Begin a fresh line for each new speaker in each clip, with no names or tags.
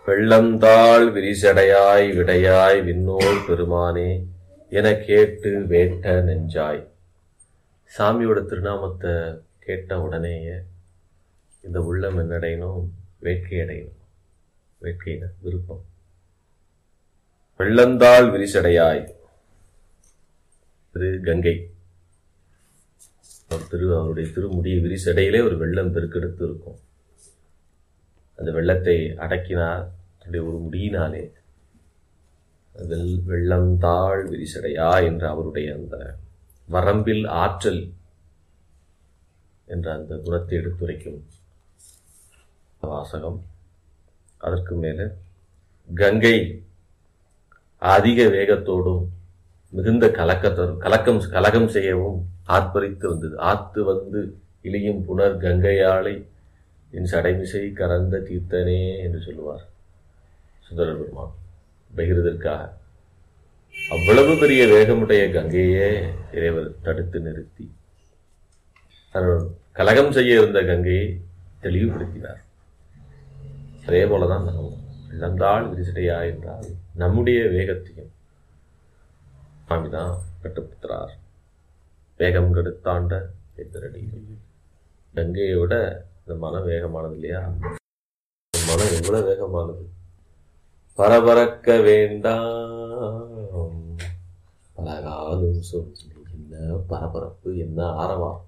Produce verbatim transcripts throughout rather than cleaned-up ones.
வெள்ளந்தாள் விரிசடையாய் விடையாய் விண்ணோர் பெருமானே என கேட்டு வேட்ட நெஞ்சாய். சாமியோட திருநாமத்தை கேட்ட உடனேயே இந்த உள்ளம் என்னடையணும், வேட்கை அடையணும். வேட்கையின விருப்பம். வெள்ளந்தாள் விரிசடையாய், திரு கங்கை திரு அவருடைய திருமுடி விரிசடையிலே ஒரு வெள்ளம் பெருக்கெடுத்து இருக்கும். அந்த வெள்ளத்தை அடக்கினார் தன்னுடைய ஒரு முடியினாலே. வெள் வெள்ளந்தாள் விரிசடையா என்ற அவருடைய அந்த வரம்பில் ஆற்றல் என்ற அந்த குணத்தை எடுத்துரைக்கும் வாசகம். அதற்கு மேல கங்கை அதிக வேகத்தோடும் மிகுந்த கலக்கத்தோடும் கலக்கம் கலகம் செய்யவும் ஆர்ப்பரித்து வந்தது. ஆத்து வந்து இழியும் புனர் கங்கையாளை என் சடைமிசை கறந்த தீர்த்தனே என்று சொல்லுவார் சுந்தரர் பெருமான் பகிர்வதற்காக. அவ்வளவு பெரிய வேகமுடைய கங்கையே இறைவர் தடுத்து நிறுத்தி கலகம் செய்ய இருந்த கங்கையை தெளிவுபடுத்தினார். அதே போலதான் நாம் இழந்தாள் விரிசடையா என்றால் நம்முடைய வேகத்தையும் சுவாமிதான் கட்டுப்படுத்துறார். வேகம் கெடுத்தாண்ட எதிரடி. கங்கையை விட இந்த மனம் வேகமானது இல்லையா? மனம் எவ்வளவு வேகமானது! பரபரக்க வேண்டாம் பலகாலும் சொல்லி. என்ன பரபரப்பு, என்ன ஆரவாரம்!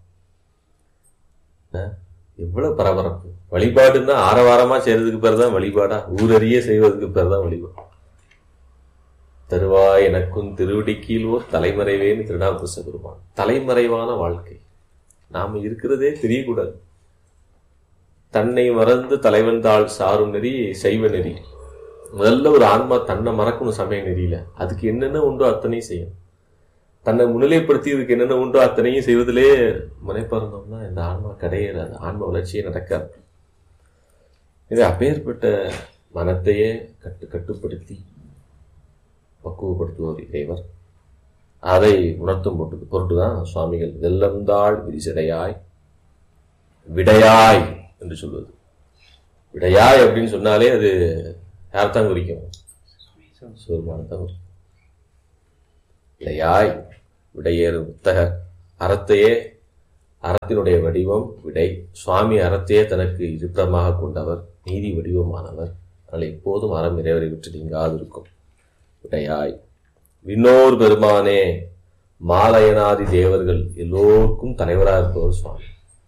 எவ்வளவு பரபரப்பு! வழிபாடுன்னா ஆரவாரமா செய்யறதுக்கு பேர் தான் வழிபாடா? ஊரறிய செய்வதற்கு பேர் தான் வழிபாடு. தருவாய் எனக்கும் திருவடிக்கீழோர் தலைமறைவேன்னு திருநாவுக்கரசர் பெருமான். தலைமறைவான வாழ்க்கை நாம இருக்கிறதே தெரியக்கூடாது. தன்னை மறந்து தலைவன் தாள் சாரும் நெறி சைவ நெறி. முதல்ல ஒரு ஆன்மா தன்னை மறக்கணும் சமய நெறியில. அதுக்கு என்னென்ன உண்டோ அத்தனையும் செய்யும். தன்னை முன்னிலைப்படுத்தி இதுக்கு என்னென்ன உண்டோ அத்தனையும் செய்வதிலே முனைப்பார்ந்தோம்னா இந்த ஆன்மா கிடையாது, ஆன்ம வளர்ச்சியே நடக்காது. இது அப்பேற்பட்ட மனத்தையே கட்டு கட்டுப்படுத்தி பக்குவப்படுத்துவோர் இறைவர். அதை உணர்த்தும் பொருட்டு பொருட்டுதான் சுவாமிகள் வெள்ளந்தாள் விரிசடையாய் விடையாய் என்று சொல்வது. விடையாய் அப்படின்னு சொன்னாலே அது யார்தான் குறிக்கும்? சிவபெருமானைத்தான் குறிக்கும். விடையாய் விடையேறு புத்தகர். அறத்தையே அறத்தினுடைய வடிவம் விடை. சுவாமி அறத்தையே தனக்கு இருப்பிடமாக கொண்டவர், நீதி வடிவமானவர். அதனால் எப்போதும் அறம் இறைவரை விட்டு நீங்காது இருக்கும். விடையாய் விண்ணோர் பெருமானே, மாலயனாதி தேவர்கள் எல்லோருக்கும் தலைவராக இருப்பவர் சுவாமி.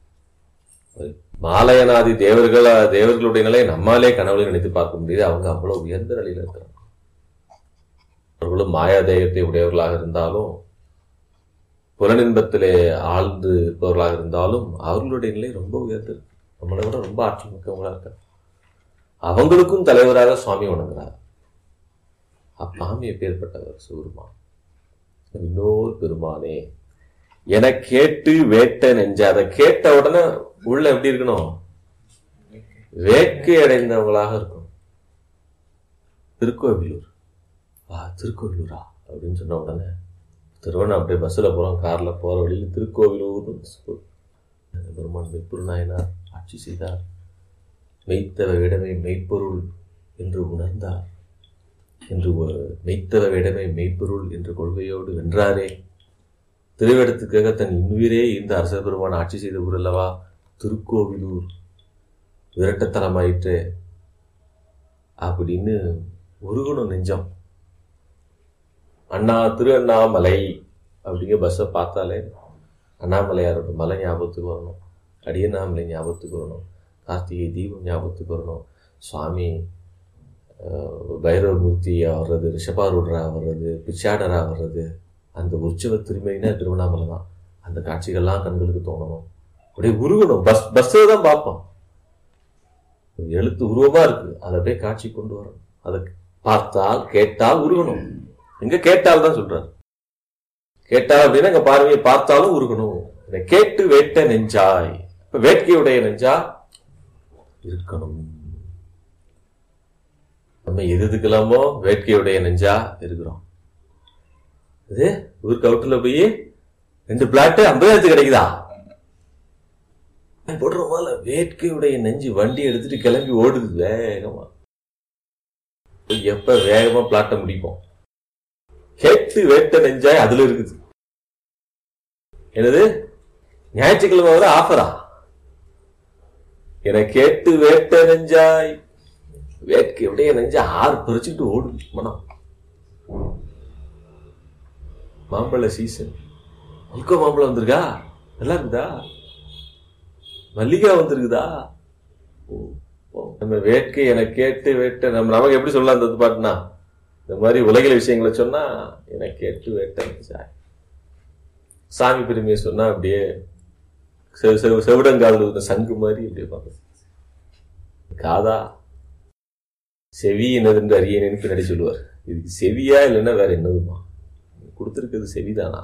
மாலயனாதி தேவர்கள் தேவர்களுடைய நிலையை நம்மாலே கனவுல நினைத்து பார்க்க முடியுது. அவங்க அவ்வளவு உயர்ந்த நிலையில இருக்கிறாங்க. அவர்களும் மாயாதேயத்தை உடையவர்களாக இருந்தாலும், புலனின்பத்திலே ஆழ்ந்து இருப்பவர்களாக இருந்தாலும் அவர்களுடைய நிலை ரொம்ப உயர்ந்து இருக்கு. நம்மளை விட ரொம்ப ஆற்றல் மிக்கவங்களா இருக்காங்க. அவங்களுக்கும் தலைவராக சுவாமி வணங்குறார். அப்பாமி எப்பேற்பட்டவர் சிவபெருமான். இன்னொரு பெருமானே என கேட்டு வேட்ட நெஞ்ச. அதை கேட்ட உடனே உள்ள எப்படி இருக்கணும்? வேட்கை அடைந்தவங்களாக இருக்கணும். திருக்கோவிலூர் வா திருக்கோவிலூரா அப்படின்னு சொன்ன உடனே திருவண்ணா அப்படியே பஸ்ல போறோம், கார்ல போற வழியில திருக்கோவிலூர் பெருமான் மெய்ப்பொருள் நாயனார் ஆட்சி செய்தார். மெய்த்தவ விடமை மெய்ப்பொருள் என்று உணர்ந்தார் என்று மெய்த்தவ விடமை மெய்ப்பொருள் என்ற கொள்கையோடு வென்றாரே. திருவேடத்துக்காக தன் இன்னுயிரே இந்த அரச பெருமான் ஆட்சி செய்த ஊர் அல்லவா திருக்கோவிலூர். விரட்டத்தனமாயிற்று அப்படின்னு உருகணும் நெஞ்சம். அண்ணா திரு அண்ணாமலை அப்படிங்கிற பஸ்ஸை பார்த்தாலே அண்ணாமலையாரோட மலை ஞாபகத்துக்கு வரணும், அடியண்ணாமலை ஞாபகத்துக்கு வரணும், கார்த்திகை தீபம் ஞாபகத்துக்கு வரணும், சுவாமி பைரவமூர்த்தியா வர்றது, ரிஷபாரூடரா வர்றது, பிச்சாடரா வர்றது. அந்த உற்சவ திருமையினா திருவண்ணாமலை தான். அந்த காட்சிகள்லாம் கண்களுக்கு தோணணும், அப்படியே உருகணும். பஸ் பஸ்ஸை தான் பார்ப்போம், எழுத்து உருவமா இருக்கு, அதை அப்படியே காட்சி கொண்டு வரணும். அதை பார்த்தால் கேட்டால் உருகணும். எங்க கேட்டால் தான் சொல்றாரு. கேட்டால் அப்படின்னா எங்க பார்வையை பார்த்தாலும் உருகணும். இதை கேட்டு வேட்ட நெஞ்சாய். இப்ப வேட்கையுடைய நெஞ்சா இருக்கணும். நம்ம எது எதுக்கலாமோ வேட்கையுடைய நெஞ்சா இருக்கிறோம். இது ஊருக்கு அவுட்டுல போய் ரெண்டு பிளாட்டு ஐம்பதாயிரத்து கிடைக்குதா போடுற போல வேட்கையுடைய நெஞ்சு வண்டி எடுத்துட்டு கிளம்பி ஓடுது வேகமா. எப்ப வேகமா பிளாட்ட முடிப்போம். கேட்டு வேட்ட நெஞ்சாய் அதுல இருக்குது. என்னது ஞாயிற்றுக்கிழமை வர ஆஃபரா? என கேட்டு வேட்ட நெஞ்சாய் வேட்கை உடைய நெஞ்ச ஆறு பறிச்சுட்டு ஓடும் மனம். மாம்பழ சீசன். மல்கோ மாம்பழம் வந்திருக்கா? நல்லா இருக்குதா? மல்லிகா வந்திருக்குதா? நம்ம வேட்கை என கேட்டு வேட்ட நம்ம நமக்கு எப்படி சொல்லலாம் அந்த பாட்டுனா, இந்த மாதிரி உலகில விஷயங்களை சொன்னா என கேட்டு வேட்ட சாமி பெருமையை சொன்னா அப்படியே செவிடங்கால் சங்கு மாதிரி அப்படியே பார்க்க. காதா செவி என்னதுன்னு அறியேன்னு பின்னாடி சொல்லுவார். இதுக்கு செவியா இல்லைன்னா வேற என்னதுமா? கொடுத்துருக்கிறது செவிதானா?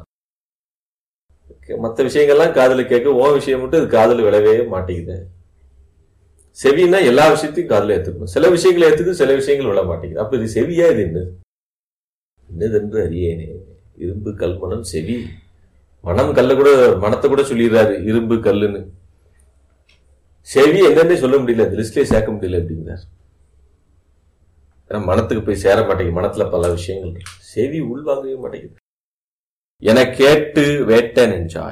மற்ற விஷயங்கள்லாம் காதல கேட்க, ஓ விஷயம் மட்டும் இது காதல விழவே மாட்டேங்குது. செவின்னா எல்லா விஷயத்தையும் காதல ஏத்துக்கணும். சில விஷயங்களை ஏத்துக்கு, சில விஷயங்கள் விழ மாட்டேங்குது. அப்ப இது செவியா? இது என்னது என்னதென்று அறியேனே. இரும்பு கல்மணம் செவி. மனம் கல்ல கூட, மனத்தை கூட சொல்லிடுறாரு இரும்பு கல்லுன்னு. செவி என்னன்னே சொல்ல முடியல, அந்த லிஸ்ட்லயே சேர்க்க முடியல அப்படிங்கிறார். மனத்துக்கு போய் சேர மாட்டேங்குது. மனத்துல பல விஷயங்கள் இருக்கு, செவி உள்வாங்கவே மாட்டேங்குது. என கேட்டு வேட்ட நெஞ்சாய்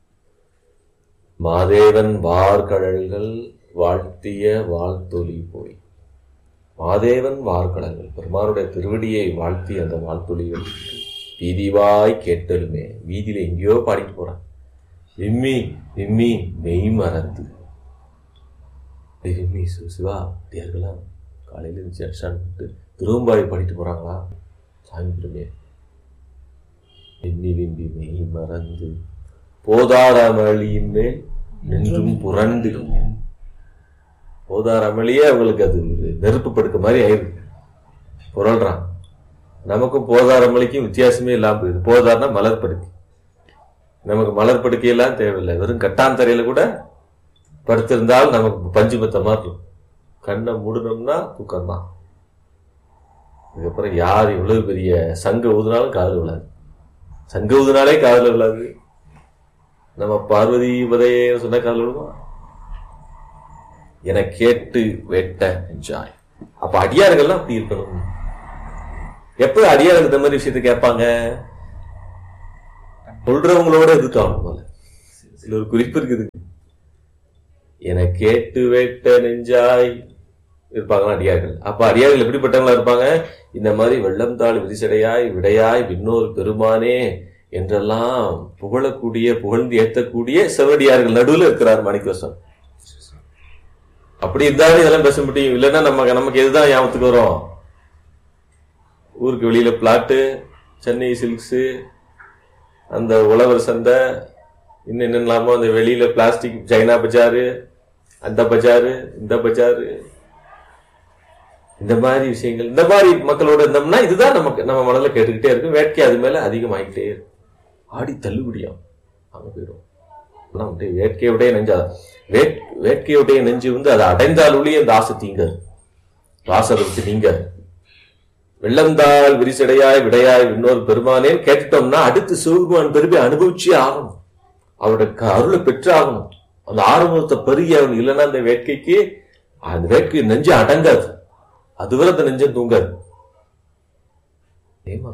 மாதேவன் வார்கழல்கள் வாழ்த்திய வாழ்த்தொலி போய். மாதேவன் வார்கழல்கள் பெருமானுடைய திருவடியை வாழ்த்தி அந்த வாழ்த்தொலிகள் வீதிவாய் கேட்டலுமே. வீதியில எங்கேயோ பாடிட்டு போறான். விம்மி விம்மி மெய் மறந்து விம்மி சிவா தேர்களாம் காலையில இருந்து திருவம்பாடி பாடிட்டு போறாங்களா? சாமி பெருமையை விம்மி விம்பி மெய் மறந்து போதார அமளியின் மேல் நின்றும் புரண்டு. போதார அமளியே அவங்களுக்கு அது நெருப்பு படுக்க மாதிரி ஆயிருக்கு. புரள்றான். நமக்கும் போதார அமளிக்கும் வித்தியாசமே இல்லாம போயிடுது. போதார்னா மலர் படுக்கை. நமக்கு மலர் படுக்கையெல்லாம் தேவையில்லை. வெறும் கட்டான் தரையில கூட படுத்திருந்தால் நமக்கு பஞ்சு பத்த மாதிரி இருக்கும். கண்ணை மூடணும்னா தூக்கம் தான். இதுக்கப்புறம் யார் எவ்வளவு பெரிய சங்க ஊதுனாலும் காதல் விழாது. சங்க ஊதுனாலே காதல் விழாது. நம்ம பார்வதி உதய சொன்ன காதல் விழுமா? என கேட்டு வேட்ட நெஞ்சாய். அப்ப அடியார்கள்லாம் அப்படி இருக்கணும். எப்ப அடியார்கள் இந்த மாதிரி விஷயத்தை கேட்பாங்க? சொல்றவங்களோட இருக்காங்க. சில ஒரு குறிப்பு இருக்குது. என கேட்டு வேட்ட நெஞ்சாய் இருப்பாங்களா அடியார்கள். அப்ப அடியார்கள் எப்படிப்பட்டவங்களா இருப்பாங்க? இந்த மாதிரி வெள்ளம் தாள் விரிசடையாய் விடையாய் விண்ணோர் பெருமானே என்றெல்லாம் புகழக்கூடிய, புகழ்ந்து ஏற்றக்கூடிய செவடியார்கள் நடுவில் இருக்கிறார் மாணிக்கவாசகர். அப்படி இருந்தாலும் இதெல்லாம் பேச முடியும். இல்லைன்னா நமக்கு நமக்கு எதுதான் ஞாபகத்துக்கு வரும்? ஊருக்கு வெளியில பிளாட்டு, சென்னை சில்க்ஸு, அந்த உழவர் சந்தை, இன்னும் என்னென்னலாமோ அந்த வெளியில பிளாஸ்டிக் சைனா பஜாரு, அந்த பஜாரு, இந்த பஜாரு, இந்த மாதிரி விஷயங்கள், இந்த மாதிரி மக்களோட இருந்தோம்னா இதுதான் நமக்கு நம்ம மனதில் கேட்டுக்கிட்டே இருக்கும். வேட்கை அது மேல அதிகமாகிட்டே இருக்கும். ஆடி தள்ளுபடியும் அங்க போயிடும். வேட்கையுடைய நெஞ்சா வேட் வேட்கையுடைய நெஞ்சு வந்து அதை அடைந்தால் ஒளிய அந்த ஆசை தீங்காது. ஆசை விட்டு நீங்க வெள்ளந்தாள் விரிசடையாய் விடையாய் இன்னொரு பெருமானேன்னு கேட்டுட்டோம்னா அடுத்து சிவபெருமான் பெருமை அனுபவிச்சே ஆகணும். அவருடைய அருளை பெற்று ஆகணும். அந்த ஆரம்பத்தை பெருகி ஆகணும். இல்லைன்னா அந்த வேட்கைக்கு அந்த வேட்கை நெஞ்சு அடங்காது. அதுவரை அந்த நெஞ்சம் தூங்காது. ஏமா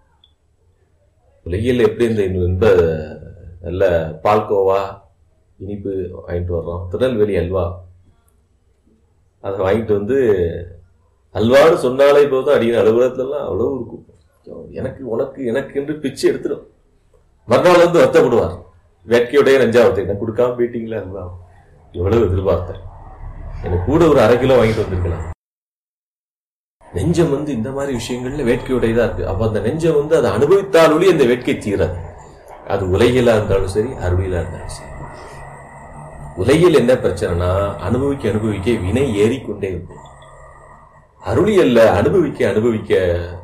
உலகில் எப்படி இந்த இந்த நல்ல பால்கோவா இனிப்பு வாங்கிட்டு வர்றோம், திருநெல்வேலி அல்வா, அதை வாங்கிட்டு வந்து அல்வான்னு சொன்னாலே போதும் அடிக்கிற அலுவலகத்துலாம் அவ்வளவு இருக்கும். எனக்கு உனக்கு எனக்கு என்று பிச்சு எடுத்துடும். மறுநாள் வந்து வருத்தப்படுவார். வேட்கையுடைய நெஞ்சாவத்தை எனக்கு கொடுக்காம போயிட்டீங்களா அல்வா, எவ்வளவு எதிர்பார்த்தேன், எனக்கு கூட ஒரு அரை கிலோ வாங்கிட்டு வந்திருக்கலாம். நெஞ்சம் வந்து இந்த மாதிரி விஷயங்கள்ல வேட்கையுடையதா இருக்கு. அப்ப அந்த நெஞ்சம் வந்து அதை அனுபவித்தாலொழி அந்த வேட்கை தீராது. அது உலகிலா இருந்தாலும் சரி, அருளிலா இருந்தாலும் சரி. உலகில் என்ன பிரச்சனைனா அனுபவிக்க அனுபவிக்க வினை ஏறிக்கொண்டே இருக்கும். அருளியல்ல அனுபவிக்க அனுபவிக்க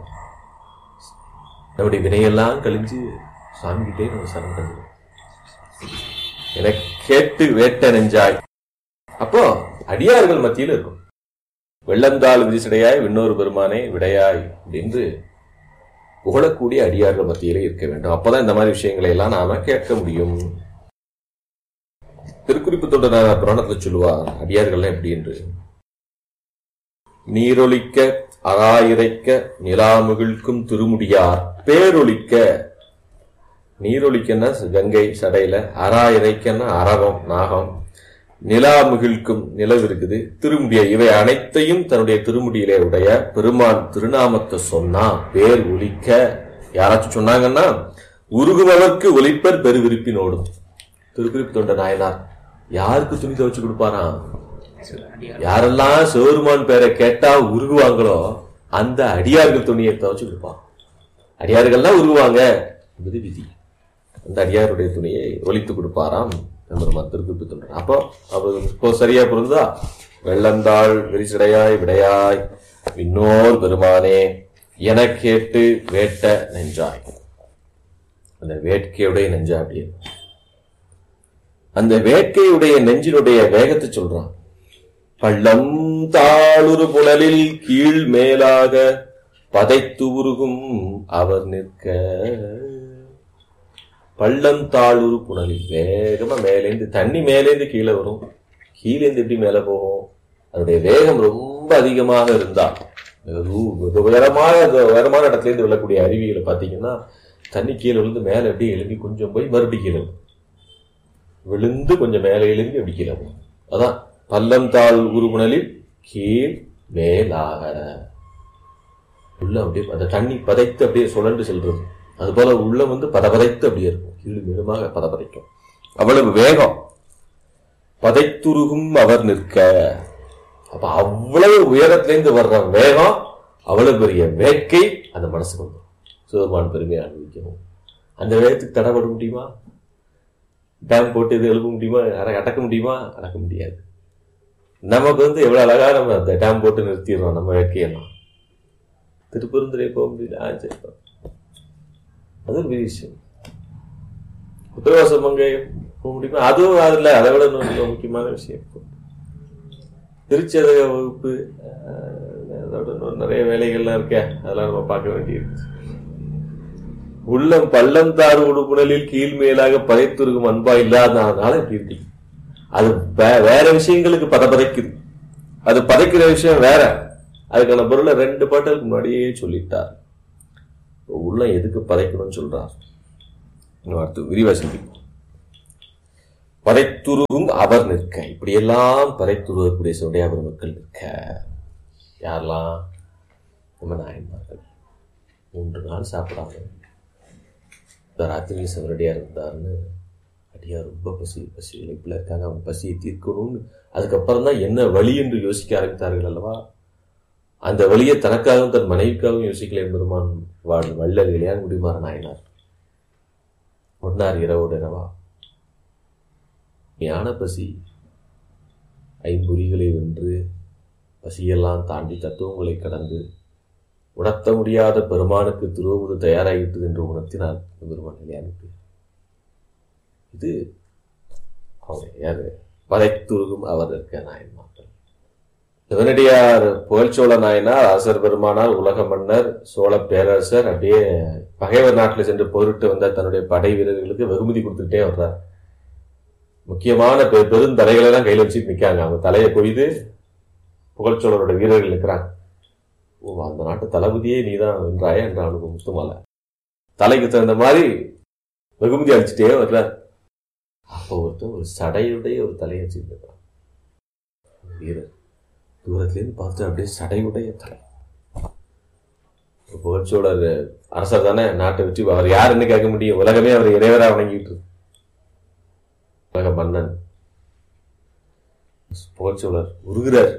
நம்முடைய வினையெல்லாம் கழிஞ்சு சாமிகிட்டே நம்ம சரணடைஞ்சோம். என கேட்டு வேட்ட நெஞ்சாய். அப்போ அடியார்கள் மத்தியில் இருக்கும். வெள்ளந்தாள் விரிசடையாய் விண்ணோரு பெருமானே விடையாய் என்று புகழக்கூடிய அடியார்கள் மத்தியிலே இருக்க வேண்டும். அப்பதான் இந்த மாதிரி விஷயங்களை எல்லாம் நாம கேட்க முடியும். திருக்குறிப்பு தொண்டர் புராணத்துல சொல்லுவார் அடியார்கள் எப்படி என்று. நீரொலிக்க அராயிரைக்க நிலாமுகிழ்க்கும் திருமுடியார் பேரொழிக்க. நீரொழிக்கன்னா கங்கை சடையில, அராயிரைக்கன்னா அரவம் நாகம், நிலாமுகிழ்க்கும் நிலவு இருக்குது, திருமுடிய, இவை அனைத்தையும் தன்னுடைய திருமுடியிலே உடைய பெருமான் திருநாமத்தை சொன்னா பேர் ஒலிக்க. யாராச்சும் சொன்னாங்கன்னா உருகுவதற்கு ஒலிப்பர் பெருவிருப்பினோடும். திருக்குறிப்பு தொண்ட நாயனார் யாருக்கு துணி துவைச்சு கொடுப்பாராம்? யாரெல்லாம் சிவருமான் பேரை கேட்டா உருகுவாங்களோ அந்த அடியார்கள் துணியை துவைச்சு கொடுப்பான். அடியார்கள்லாம் உருகுவாங்க என்பது விதி. அந்த அடியாருடைய துணியை ஒலித்து கொடுப்பாராம் பெருமான் திருக்குறிப்பு தொண்ட. அப்போ அவர் இப்போ சரியா பொருந்தா? வெள்ளந்தாள் விரிசடையாய் விடையாய் விண்ணோர் பெருமானே என கேட்டு வேட்ட நெஞ்சாய். அந்த வேட்கையுடைய நெஞ்சா அப்படியே அந்த வேட்கையுடைய நெஞ்சினுடைய வேகத்தை சொல்றான். பள்ளம் தாளுரு புனலில் கீழ் மேலாக பதைத்து உருகும் அவர் நிற்க. பள்ளம் தாளுரு புனலில் வேகமா மேலேந்து தண்ணி மேலேந்து கீழே வரும், கீழேந்து எப்படி மேல போகும்? அதனுடைய வேகம் ரொம்ப அதிகமாக இருந்தா உயரமான உயரமான இடத்துல இருந்து விழக்கூடிய அருவிகளை பாத்தீங்கன்னா தண்ணி கீழே விழுந்து மேல எப்படி எழும்பி கொஞ்சம் போய் மறுபடி கீழே விழுந்து கொஞ்சம் மேலே எழும்பி எப்படி கீழே போகும். அதான் பள்ளம் தாள் உருகுணலில் கீழ் மேலாக உள்ள அப்படியே அந்த தண்ணி பதைத்து அப்படியே சுழன்று செல்றது. அது போல உள்ள வந்து பதபதைத்து அப்படியே இருக்கும், கீழ் மேலுமாக பதபதைக்கும். அவ்வளவு வேகம். பதைத்துருகும் அவர் நிற்க. அப்ப அவ்வளவு உயரத்திலிருந்து வர்ற வேகம், அவ்வளவு பெரிய வேட்கை அந்த மனசுக்கு வந்து சிவபெருமான் பெருமையை அனுபவிக்கணும். அந்த வேகத்துக்கு தடைபட முடியுமா? டேம் போட்டு இது எழுப்ப முடியுமா? அடக்க முடியுமா? அடக்க முடியாது. நமக்கு வந்து எவ்வளவு அழகா நம்ம அந்த டேம் போட்டு நிறுத்திடுறோம் நம்ம வேட்கையெல்லாம். திருப்பெருந்துறை போக முடியல, அது ஒரு விஷயம். உத்தரவாசம் அங்கே போக முடியுமா? அதுவும் அதுல அதை விட முக்கியமான விஷயம். திருச்சதக வகுப்பு அதோட நிறைய வேலைகள்லாம் இருக்க, அதெல்லாம் நம்ம பார்க்க வேண்டியிருக்கு. உள்ளம் பள்ளந்தாறு உடுப்புணலில் கீழ் மேலாக பதைத்துருக்கும் அன்பா இல்லாதனால இப்படி இருக்கு. அது வேற விஷயங்களுக்கு பதப்பதைக்குது. அது பதைக்கிற விஷயம் வேற. அதுக்கான பொருளை ரெண்டு பாட்டுக்கு முன்னாடியே சொல்லிட்டார். உள்ளம் எதுக்கு பதைக்கணும்னு சொல்றார். அடுத்து விரிவாசி. பதைத்துருகும் அவர் நிற்க. இப்படியெல்லாம் பதைத்துருவக்கூடிய சுடைய பெருமக்கள் நிற்க. யாரெல்லாம்? நம்ம நாயன்மார்கள். மூன்று நாள் சாப்பிடாங்க. ராத்திரி சவரடியா இருந்தாருன்னு அடியா ரொம்ப பசி பசி இழைப்புல இருக்காங்க, அவங்க பசியை தீர்க்கணும்னு அதுக்கப்புறம் தான் என்ன வழி என்று யோசிக்க ஆரம்பித்தார்கள் அல்லவா. அந்த வழியை தனக்காகவும் தன் மனைவிக்காகவும் யோசிக்கல பெருமான் வாழ் வள்ளல் இளையான்குடி மாற நாயனார் ஒன்னார் இரவோடு இரவா. ஞான பசி ஐம்பொறிகளை வென்று பசியெல்லாம் தாண்டி தத்துவங்களை கடந்து உணர்த்த முடியாத பெருமானுக்கு திருவுவது தயாராகிட்டது என்று உணர்த்தினார் பெருமான் இளையானுக்கு. இது அவங்க யாரு? பதைத்துருகும் அவர் இருக்க நாயன்மார்கள். சிவனடியார் புகழ்ச்சோழ நாயனார், அரசர் பெருமானார், உலக மன்னர், சோழ பேரரசர் அப்படியே பகைவர் நாட்டில் சென்று போரிட்டு வந்த தன்னுடைய படை வீரர்களுக்கு வெகுமதி கொடுத்துக்கிட்டே வர்றார். முக்கியமான பெருந்தலைகளை எல்லாம் கையில் வச்சுட்டு நிற்காங்க. அவங்க தலையை கொய்து புகழ்ச்சோழரோட வீரர்கள் இருக்கிறாங்க. ஓ, அந்த நாட்டு தளபதியே நீதான் வென்றாய என்ற அனுபவம் முத்துமால தலைக்கு தகுந்த மாதிரி வெகுமதி அடிச்சுட்டே வர்ற. அப்போ ஒருத்தர் ஒரு சடையுடைய ஒரு தலையை வச்சுருக்கான் வீரர். தூரத்திலேருந்து பார்த்து அப்படியே சடையுடைய தலை. புகழ்ச்சோழர் அரசர் தானே, நாட்டை வச்சு அவர் யாருன்னு கேட்க முடியும்? உலகமே அவர் இறைவராக வணங்கிட்டு இருக்கு. உலக மன்னன் புகழ்ச்சோழர் உருகிறார்.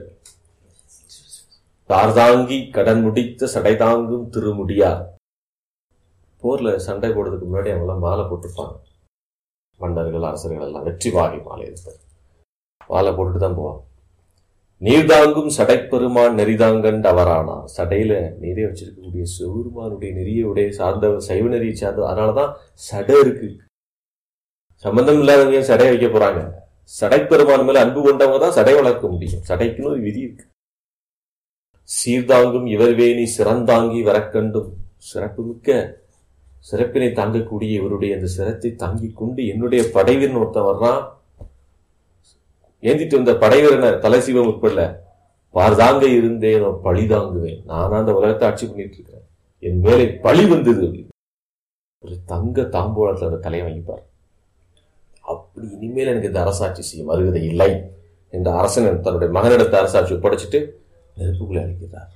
தார்தாங்கி கடன் முடித்த சடை தாங்கும் திருமுடியார். போர்ல சண்டை போடுறதுக்கு முன்னாடி அவங்களாம் மாலை போட்டிருப்பாங்க. மன்னர்கள் அரசர்கள் எல்லாம் வெற்றி வாகை மாலை இருப்பார். மாலை போட்டுட்டு தான் போவாங்க. நீர்தாங்கும் சடைப்பெருமான் நெறிதாங்கண்டு அவரானார். சடையில நீரே வச்சிருக்கக்கூடிய சிவபெருமானுடைய நெறியுடைய சார்ந்த சைவ நெறியை சார்ந்த, அதனாலதான் சடை இருக்கு. சம்பந்தம் இல்லாதவங்க சடை வைக்க போறாங்க. சடைப்பெருமான் மேல அன்பு கொண்டவங்க தான் சடை வளர்க்க முடியும். சடைக்குன்னு ஒரு விதி இருக்கு. சீர்தாங்கும் இவர்வேணி சிறந்தாங்கி வரக்கண்டும். சிறப்பு மிக்க சிறப்பினை தாங்கக்கூடிய இவருடைய அந்த சிரத்தை தாங்கி கொண்டு என்னுடைய படைவீரன் ஒருத்தன் வர்றான். ஏந்திட்டு வந்த படைவீரனை தலை சீவம் உட்படல பார்தாங்க இருந்தேன் பழி தாங்குவேன். நானா அந்த உலகத்தை ஆட்சி பண்ணிட்டு இருக்கிறேன், என் மேலே பழி வந்தது அப்படின்னு ஒரு தங்க தாம்போலத்தில் அந்த தலையை வாங்கிப்பார். அப்படி இனிமேல் எனக்கு இந்த அரசாட்சி செய்யும் வருகதை இல்லை என்ற அரசன் தன்னுடைய மகனிடத்த அரசாட்சி ஒப்படைச்சிட்டு நெருப்புக்குள்ளே அழைக்கிறார்.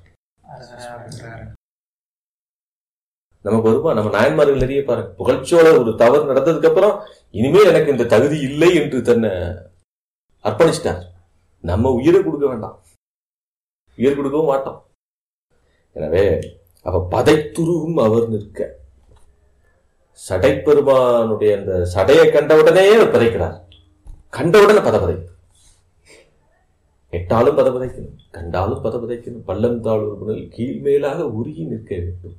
நமக்கு வருமா? நம்ம நாயன்மார்கள் நிறைய பாருங்க, புகழ்ச்சியோட ஒரு தவறு நடந்ததுக்கு அப்புறம் இனிமேல் எனக்கு இந்த தகுதி இல்லை என்று தன்னை அர்ப்பணிச்சிட்டார். நம்ம உயிரை கொடுக்க வேண்டாம், உயிர் கொடுக்கவும் மாட்டோம். எனவே அப்ப பதைத்துருவும் அவர் நிற்க, சடைப்பெருமானுடைய அந்த சடையை கண்டவுடனே பதைக்கிறார். கண்டவுடனே பதபதை, எட்டாலும் பதபதைக்கணும், கண்டாலும் பதபதைக்கணும். பள்ளந்தாள் உறுப்பினர் கீழ்மேலாக உருகி நிற்க வேண்டும்.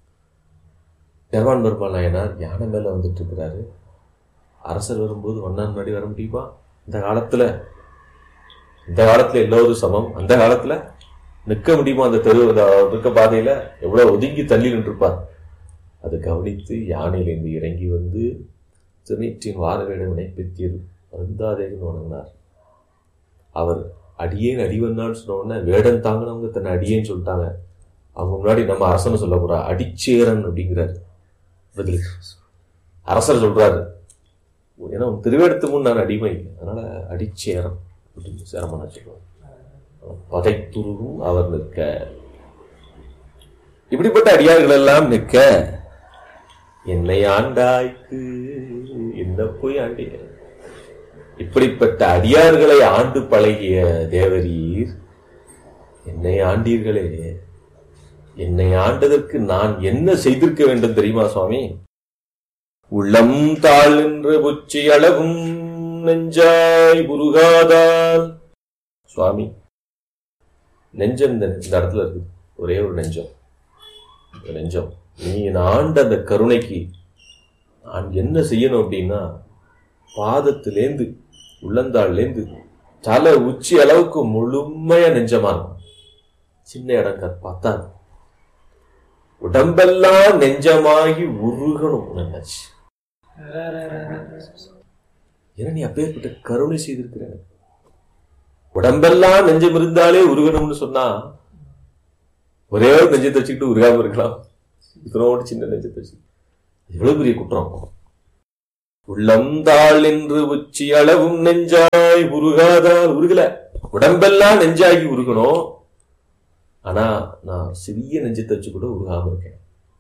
பெருமான் பெருமாள் நாயனார் யானை மேல வந்துட்டு இருக்கிறாரு. அரசர் வரும்போது ஒன்னான் முன்னாடி வர முடியுமா? இந்த காலத்துல இந்த காலத்துல எல்லோரும் சமம். அந்த காலத்துல நிற்க முடியுமா? அந்த தெரு இருக்க பாதையில எவ்வளவு ஒதுங்கி தள்ளி நின்றுப்பார். அதை கவனித்து யானையிலிருந்து இறங்கி வந்து திருநீற்றின் வார வேடம் இணைப்பித்தீர் வருந்தாதேன்னு வணங்கினார். அவர் அடியேன் அடிவன்னான்னு சொன்ன உடனே வேடம் தாங்கினவங்க தன்னை அடியேன்னு சொல்லிட்டாங்க. அவங்க முன்னாடி நம்ம அரசன்னு சொல்ல போறா, அடிச்சேரன் அப்படிங்கிறாரு பதிலுக்கு. அரசர் சொல்றாரு, ஏன்னா திருவேடத்து முன் நான் அடிமை, அதனால அடிச்சேரன் அப்படின்னு சேரமான சொல்லுவார். பதைத்துருவும் அவர் நிற்க, இப்படிப்பட்ட அடியார்கள் எல்லாம் நிற்க, என்னை ஆண்டாய்க்கு என்ன போய் ஆண்டிய, இப்படிப்பட்ட அடியார்களை ஆண்டு பழகிய தேவரீர் என்னை ஆண்டீர்களே, என்னை ஆண்டதற்கு நான் என்ன செய்திருக்க வேண்டும் தெரியுமா சுவாமி? உள்ளம் தாழ் என்று உச்சி அளவும் நெஞ்சாய் உருகாதால். சுவாமி நெஞ்சம் இந்த இடத்துல இருக்கு, ஒரே ஒரு நெஞ்சம். நெஞ்சம் நீ ஆண்ட அந்த கருணைக்கு நான் என்ன செய்யணும் அப்படின்னா, பாதத்திலேந்து உள்ளந்தாள்லேந்து தலை உச்சி அளவுக்கு முழுமையா நெஞ்சமா இருக்கும். சின்ன இடம் பார்த்தா உடம்பெல்லாம் நெஞ்சமாகி உருகணும் நினைச்சு. ஏன்னா நீ அப்பேற்பட்ட கருணை செய்திருக்கிற, உடம்பெல்லாம் நெஞ்சம் இருந்தாலே உருகணும்னு சொன்னா ஒரே ஒரு நெஞ்சத்தை வச்சுக்கிட்டு உருகாம இருக்கலாம். இதனோடு சின்ன நெஞ்சத்தை வச்சு எவ்வளவு பெரிய குற்றம். உள்ளந்தாள் என்று உச்சி அளவும் நெஞ்சாய் உருகாதால். உருகல, உடம்பெல்லாம் நெஞ்சாகி உருகணும். ஆனா நான் சிறிய நெஞ்சத்தை வச்சு கூட உருகாம இருக்கேன்.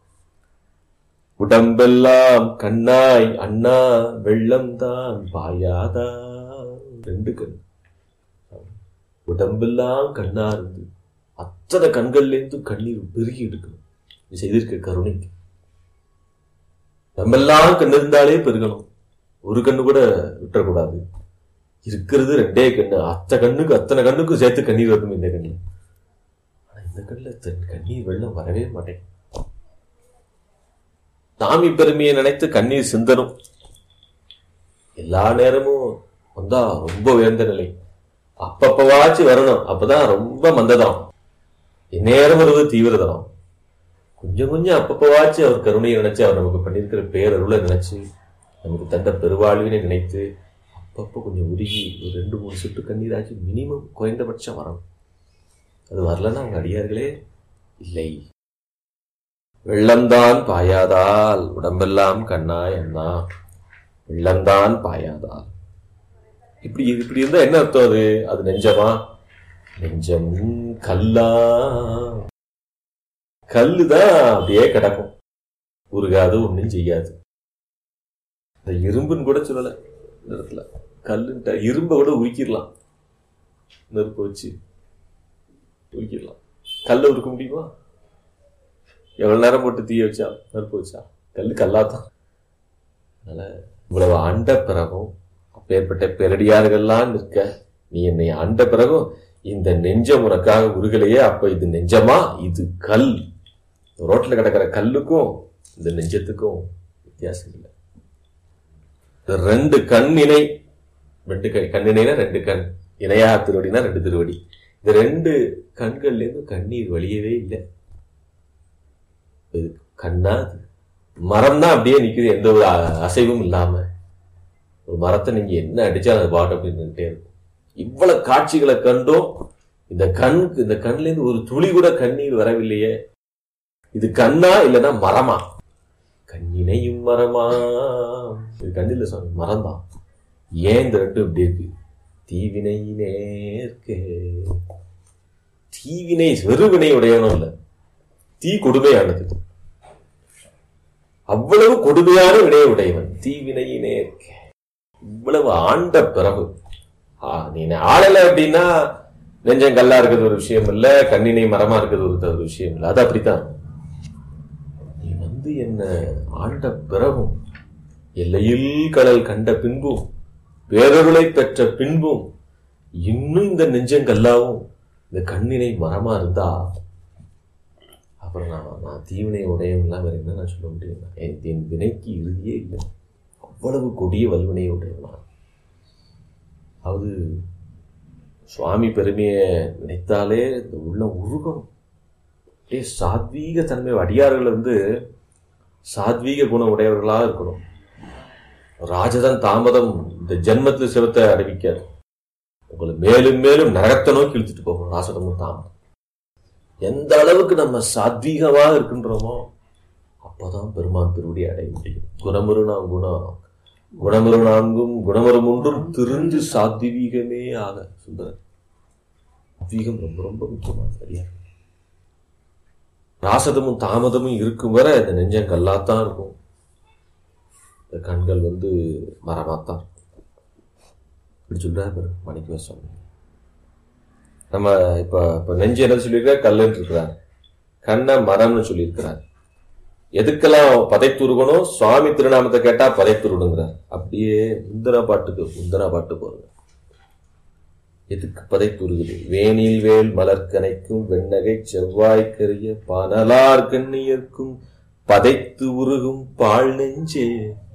உடம்பெல்லாம் கண்ணாய் அண்ணா வெள்ளம் தான் பாயாதா. ரெண்டு கண், உடம்பெல்லாம் கண்ணா இருந்து அத்தனை கண்கள்ல இருந்து கண்ணீர் பெருகி எடுக்கணும். நீ செய்திருக்க கருணைக்கு நம்மெல்லாம் கண்ணு இருந்தாலே பெருகணும், ஒரு கண்ணு கூட விட்டுறக்கூடாது. இருக்கிறது ரெண்டே கண்ணு, அத்தனை கண்ணுக்கு அத்தனை கண்ணுக்கும் சேர்த்து கண்ணீர் வரணும் இந்த கண்ணு. ஆனா இந்த கண்ணுல கண்ணீர் வெள்ளம் வரவே மாட்டேன். சாமி பெருமையை நினைத்து கண்ணீர் சிந்தனும். எல்லா நேரமும் வந்தா ரொம்ப உயர்ந்த நிலை, அப்பப்பவாச்சு வரணும், அப்பதான் ரொம்ப மந்ததம். இந்நேரம் வருவது தீவிரதனம். கொஞ்சம் கொஞ்சம் அப்பப்பவாச்சு அவர் கருணையை நினைச்சு, அவர் நமக்கு பண்ணியிருக்கிற பேரருளை நினைச்சு, நமக்கு தந்த பெருவாழ்வினை நினைத்து அப்பப்போ கொஞ்சம் உருகி ஒரு ரெண்டு மூணு சொட்டு கண்ணீராச்சு மினிமம் குறைந்தபட்சம் வரணும். அது வரலன்னா அவங்க அடியார்களே இல்லை. வெள்ளம்தான் பாயாதால் உடம்பெல்லாம் கண்ணாய் அண்ணா, வெள்ளம்தான் பாயாதால். இப்படி இப்படி இருந்தா என்ன அர்த்தம்? அது அது நெஞ்சமா? நெஞ்சம் கல்லா, கல்லுதான் அப்படியே கிடக்கும், உருகாது, ஒன்னும் செய்யாது. இந்த இரும்புன்னு கூட சொல்லல இந்த இடத்துல, கல்லுன்ட்ட இரும்பை கூட உருக்கிடலாம், நெருப்பு வச்சு உருக்கிடலாம். கல்லை உருக்க முடியுமா? எவ்வளவு நேரம் போட்டு தீய வச்சா, நெருப்பு வச்சா, கல்லு கல்லாதான். அதனால இவ்வளவு ஆண்ட பிறகும், அப்பேற்பட்ட பெரடியார்கள்லாம் நிற்க, நீ என்னை ஆண்ட பிறகும் இந்த நெஞ்சம் உனக்காக உருகலையே, அப்ப இது நெஞ்சமா? இது கல். ரோட்ல கிடக்கிற கல்லுக்கும் இந்த நெஞ்சத்துக்கும் வித்தியாசம் இல்லை. ரெண்டு கண் இணை, ரெண்டு கண் இணைனா ரெண்டு கண், இணையா திருவடினா ரெண்டு திருவடி. இந்த ரெண்டு கண்கள்ல இருந்து கண்ணீர் வழியவே இல்லை. கண்ணா மரம் தான் அப்படியே நிக்குது, எந்த ஒரு அசைவும் இல்லாம. ஒரு மரத்தை நீங்க என்ன அடிச்சா அது பாட்டு அப்படின்னு நின்றுட்டே இருக்கும். இவ்வளவு காட்சிகளை கண்டும் இந்த கண்ணுக்கு இந்த கண்ல இருந்து ஒரு துளி கூட கண்ணீர் வரவில்லையே, இது கண்ணா இல்லைன்னா மரமா? கண்ணினையும் மரமா, இது கண்ணில் சுவாமி மரம்தான். ஏன் இந்த ரெண்டும் இப்படி இருக்கு? தீவினை நேர்க்கே. தீவினை வெறுவினை உடையவனும் இல்ல, தீ கொடுமையானது, அவ்வளவு கொடுமையான வினையை உடையவன். தீவினை நேர்க்கே இவ்வளவு ஆண்ட பிறகு நீ ஆளல அப்படின்னா நெஞ்சம் கல்லா இருக்கிறது ஒரு விஷயம் இல்ல, கண்ணினை மரமா இருக்கிறது ஒரு விஷயம் இல்ல. அது அப்படித்தான். நீ வந்து என்ன ஆண்ட பிறகும், எல்லையில் கடல் கண்ட பின்பும், வேறொருளை பெற்ற பின்பும், இன்னும் இந்த நெஞ்சம் கல்லாவும் இந்த கண்ணினை மரமா இருந்தா அப்புறம் நான் நான் தீவினை உடையவன்லாம் வேற என்ன நான் சொல்ல முடியும்? என் வினைக்கு இறுதியே இல்லை, அவ்வளவு கொடிய வல்வினை உடையவனா. அது சுவாமி பெருமையை நினைத்தாலே இந்த உள்ள உருகணும். ஏ சாத்வீக தன்மை, அடியார்கள் வந்து சாத்வீக குணம் உடையவர்களாக இருக்கணும். ராஜதன் தாமதம் இந்த ஜென்மத்தில் சிவத்தை அறிவிக்காது, உங்களை மேலும் மேலும் நரகத்தை நோக்கி இழுத்துட்டு போகணும். ராசதமும் தாமதம் எந்த அளவுக்கு நம்ம சாத்வீகமாக இருக்கின்றோமோ அப்பதான் பெருமான் திருவடி அடைய முடியும். குணமரு நாம் குணம் குணமரு நான்கும் குணமரும் ஒன்றும் திருந்து சாத்வீகமே ஆக. சுந்தரன் சாத்வீகம் ரொம்ப ரொம்ப முக்கியமான சரியா. ராசதமும் தாமதமும் இருக்கும் வரை இந்த நெஞ்சம் கல்லாத்தான் இருக்கும், இந்த கண்கள் வந்து மரமாத்தான் இருக்கும். இப்படி சொல்றாரு மாணிக்க சுவாமி. நம்ம இப்ப இப்ப நெஞ்சு என்ன சொல்லியிருக்காரு? கல்லுன்னு இருக்கிறார், கண்ணை மரம்னு சொல்லியிருக்கிறார். எதுக்கெல்லாம் பதைத்துருகணும்? சுவாமி திருநாமத்தை கேட்டா பதைத்துருடுங்கிறார். அப்படியே முந்தன பாட்டுக்கு முந்தன பாட்டு போறது. எதுக்கு பதைத்துருகுது? வேணில் வேல் மலர்கனைக்கும் வெண்ணகை செவ்வாய்க்கரிய பனலார் கண்ணியர்க்கும் பதைத்து உருகும் பால் நெஞ்சே.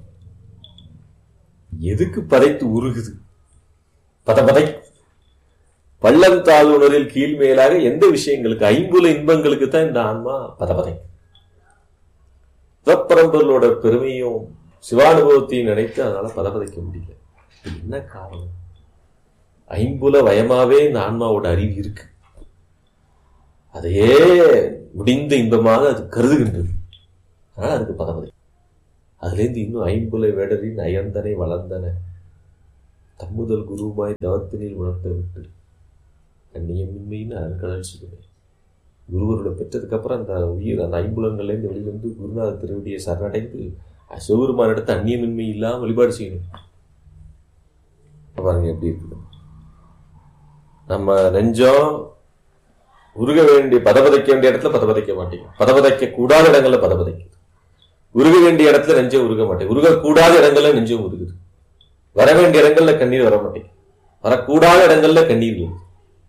எதுக்கு பதைத்து உருகுது? பத பதை பள்ளம் தாழ்வுணரில் கீழ்மேலாக எந்த விஷயங்களுக்கு? ஐம்புல இன்பங்களுக்கு தான் இந்த ஆன்மா பதபதை. சிவப்பரம்பொருளோட பெருமையும் சிவானுபவத்தையும் நினைத்து அதனால பதபதைக்க முடியல. என்ன காரணம்? ஐம்புல வயமாவே இந்த ஆன்மாவோட அறிவு இருக்கு, அதையே முடிந்த இன்பமாக அது கருதுகின்றது. அதனால அதுக்கு பதபதை. அதுல இருந்து இன்னும் ஐம்புல வேடரின் அயர்ந்தனை வளர்ந்தன தம்முதல் குருமாய் தவத்தினில் உணர்த்த விட்டு கண்ணியமின்மைன்னு அருங்கடல் சொல்லுவேன். குருவரோட பெற்றதுக்கு அப்புறம் அந்த உயிர் அந்த ஐம்புலங்கள்ல இருந்து வெளிவந்து குருநாத திருவடியை சரணடைந்து சிவபெருமான் இடத்து அந்நியமின்மை இல்லாம வழிபாடு செய்யணும். பாருங்க எப்படி இருக்குது. நம்ம நெஞ்சம் உருக வேண்டிய பதபதைக்க வேண்டிய இடத்துல பதபதைக்க மாட்டேங்குது, பதபதைக்க கூடாத இடங்கள்ல பதபதைக்குது. உருக வேண்டிய இடத்துல நெஞ்சம் உருக மாட்டேங்குது, உருக கூடாத இடங்கள்ல நெஞ்சம் உருகுது. வர வேண்டிய இடங்கள்ல கண்ணீர் வர மாட்டேங்குது, வரக்கூடாத இடங்கள்ல கண்ணீர் வருது.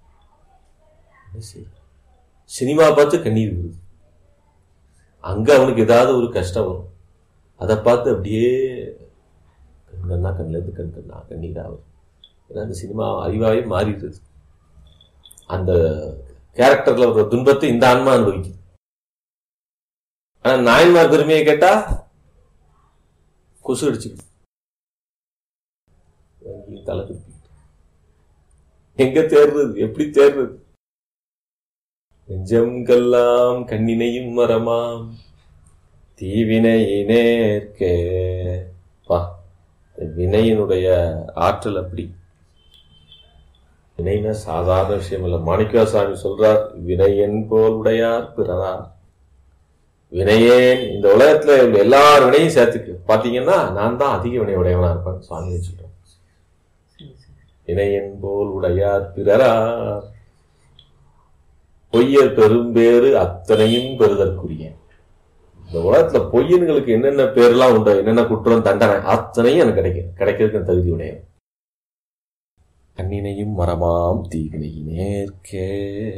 சினிமா பார்த்து கண்ணீர் வருது, அங்க அவனுக்கு ஏதாவது ஒரு கஷ்டம் வரும், அதை பார்த்து அப்படியே கண்ணா கண்ணில இருந்து கண் கண்ணா கண்ணீர் ஆகுது. ஏன்னா அந்த சினிமா அறிவாவே மாறிடுது. அந்த கேரக்டர்ல ஒரு துன்பத்தை இந்த ஆன்மா அனுபவிக்குது. ஆனா நாயன்மார் பெருமையை கேட்டா கொசு அடிச்சுக்கிட்டு தலை திருப்பி எங்க தேர்றது? எப்படி தேர்றது? நெஞ்சம்கெல்லாம் கண்ணினையும் மரமாம் தீவினையினேற்கே. பா, வினையினுடைய ஆற்றல் அப்படி. வினைனா சாதாரண விஷயம் இல்ல. மாணிக்கவாசாமி சொல்றார், வினையன் போல் உடையார் பிறரார். வினையேன் இந்த உலகத்துல எல்லார் வினையும் சேர்த்துக்கு பாத்தீங்கன்னா நான் தான் அதிக வினை உடையவனா இருப்பேன் சுவாமி சொல்றேன். வினையன் போல் உடையார் பிறரார் பொய்யர் பெரும்பேறு அத்தனையும் பெறுதற்குரிய. இந்த உலகத்துல பொய்யன்களுக்கு என்னென்ன பேர்லாம் உண்டோ, என்னென்ன குற்றம் தண்டனை அத்தனையும் எனக்கு கிடைக்கும், கிடைக்கிறதுக்கு தகுதி உடையவன். கண்ணினையும் மரமாம் தீவினையினேற்கே.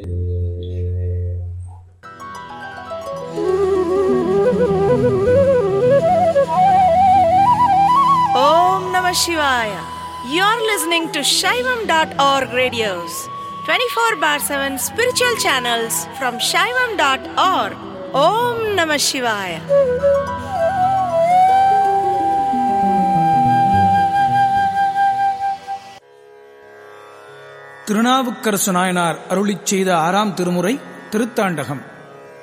Om Namah Shivaya. You're listening to Shaivam dot org radios, twenty-four bar seven spiritual channels from Shaivam dot org. Om Namah Shivaya.
Thirunavukkarasu Nayanar அருளிச் செய்த ஆறாம் திருமுறை திருத்தாண்டகம்.